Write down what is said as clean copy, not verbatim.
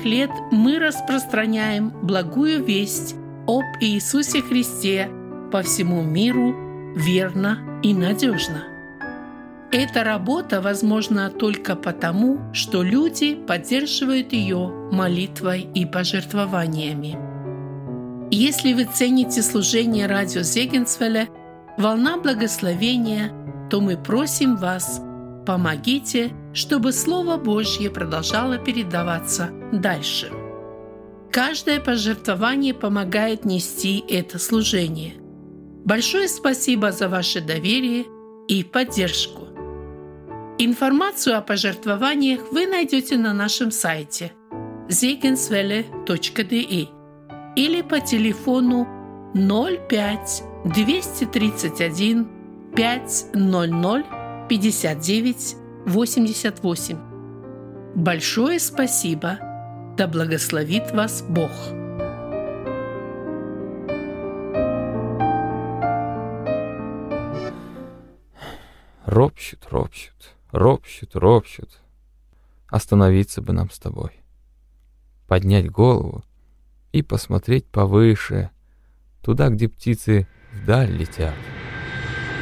многих лет мы распространяем благую весть об Иисусе Христе по всему миру верно и надежно. Эта работа возможна только потому, что люди поддерживают ее молитвой и пожертвованиями. Если вы цените служение радио Зегенсвелле «Волна благословения», то мы просим вас, помогите, чтобы Слово Божье продолжало передаваться дальше. Каждое пожертвование помогает нести это служение. Большое спасибо за ваше доверие и поддержку. Информацию о пожертвованиях вы найдете на нашем сайте zegenswelle.de или по телефону 05 231 500 59 88. Большое спасибо! Да благословит вас Бог! Ропщут. Остановиться бы нам с тобой. Поднять голову и посмотреть повыше, туда, где птицы вдаль летят.